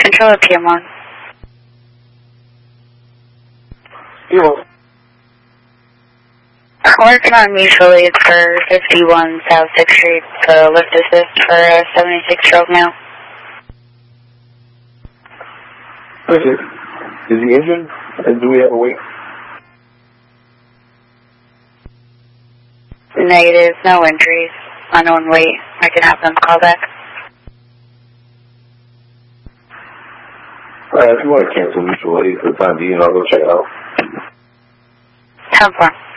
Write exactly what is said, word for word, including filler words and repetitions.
Control P M one. You Working on mutual aid for fifty-one South sixth Street, the lift assist for a seventy-six-year-old male. Is it? Is he injured? And do we have a wait? Negative, no injuries. Unknown weight. I can have them call back. Alright, if you want to cancel mutual aid for the time being, I'll go check it out. ten four.